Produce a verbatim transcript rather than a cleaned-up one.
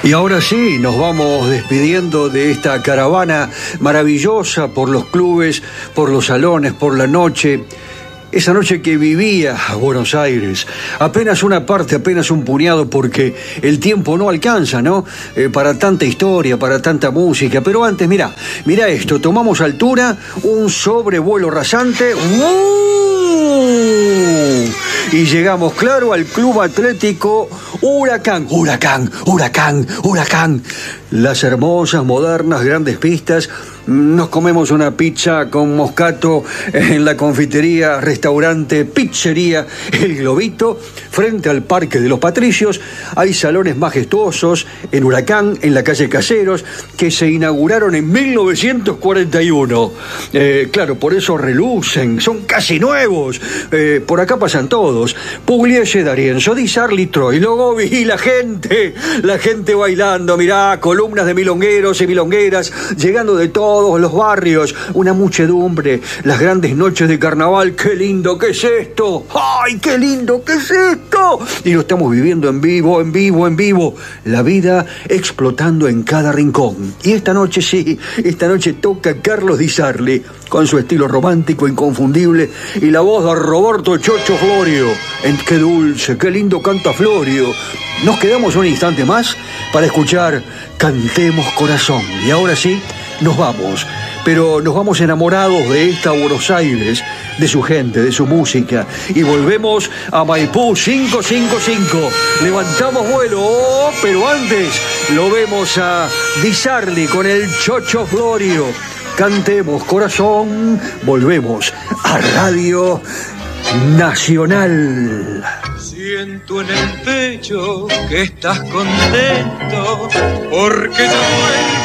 Y ahora sí, nos vamos despidiendo de esta caravana maravillosa por los clubes, por los salones, por la noche. Esa noche que vivía a Buenos Aires, apenas una parte, apenas un puñado, porque el tiempo no alcanza, ¿no? Eh, para tanta historia, para tanta música. Pero antes, mirá, mirá esto, tomamos altura, un sobrevuelo rasante. ¡Uh! Y llegamos, claro, al Club Atlético Huracán, Huracán, Huracán, Huracán. Las hermosas, modernas, grandes pistas. Nos comemos una pizza con moscato en la confitería, restaurante, pizzería El Globito, frente al Parque de los Patricios. Hay salones majestuosos en Huracán, en la calle Caseros, que se inauguraron en mil novecientos cuarenta y uno. Eh, claro, por eso relucen, son casi nuevos. Eh, por acá pasan todos. Pugliese, D'Arienzo, Di Sarli, Troilo, Gobi y la gente, la gente bailando, mirá, columnas de milongueros y milongueras, llegando de todos los barrios, una muchedumbre, las grandes noches de carnaval. ¡Qué lindo que es esto! ¡Ay, qué lindo que es esto! Y lo estamos viviendo en vivo, en vivo, en vivo. La vida explotando en cada rincón. Y esta noche sí, esta noche toca Carlos Di Sarli, con su estilo romántico inconfundible y la voz de Roberto Chocho Florio. En qué dulce, qué lindo canta Florio. Nos quedamos un instante más para escuchar Cantemos Corazón. Y ahora sí, nos vamos, pero nos vamos enamorados de esta Buenos Aires, de su gente, de su música, y volvemos a Maipú cinco cinco cinco. Levantamos vuelo, pero antes lo vemos a Di Sarli con el Chocho Florio. Cantemos Corazón, volvemos a Radio Nacional. Siento en el pecho que estás contento porque yo vuelvo.